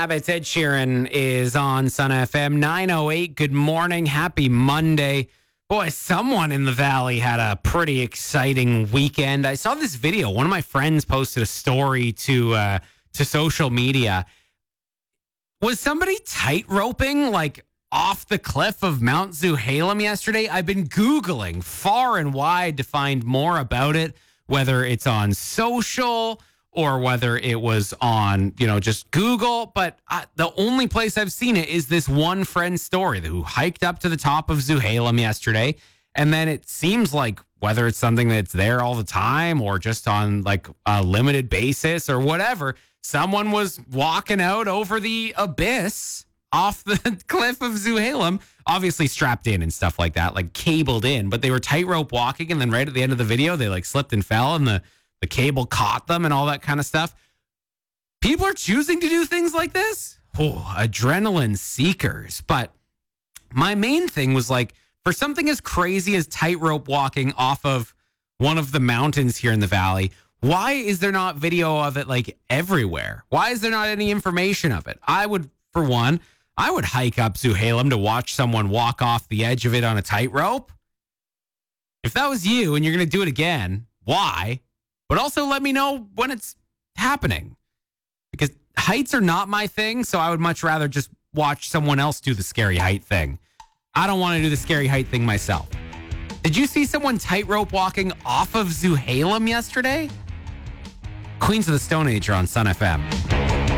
Habits. Ed Sheeran is on Sun FM 908. Good morning. Happy Monday. Boy, someone in the Valley had a pretty exciting weekend. I saw this video. One of my friends posted a story to social media. Was somebody tight roping like off the cliff of Mount Zuhalem yesterday? I've been Googling far and wide to find more about it, whether it's on social or whether it was on, just Google. But the only place I've seen it is this one friend's story who hiked up to the top of Zuhalem yesterday. And then it seems like whether it's something that's there all the time or just on like a limited basis or whatever, someone was walking out over the abyss off the cliff of Zuhalem, obviously strapped in and stuff like that, like cabled in, but they were tightrope walking. And then right at the end of the video, they like slipped and fell and the cable caught them and all that kind of stuff. People are choosing to do things like this. Oh, adrenaline seekers. But my main thing was like, for something as crazy as tightrope walking off of one of the mountains here in the Valley, why is there not video of it like everywhere? Why is there not any information of it? I would hike up Zuhalem to watch someone walk off the edge of it on a tightrope. If that was you and you're going to do it again, why? But also let me know when it's happening, because heights are not my thing. So I would much rather just watch someone else do the scary height thing. I don't want to do the scary height thing myself. Did you see someone tightrope walking off of Zuhalem yesterday? Queens of the Stone Age are on Sun FM.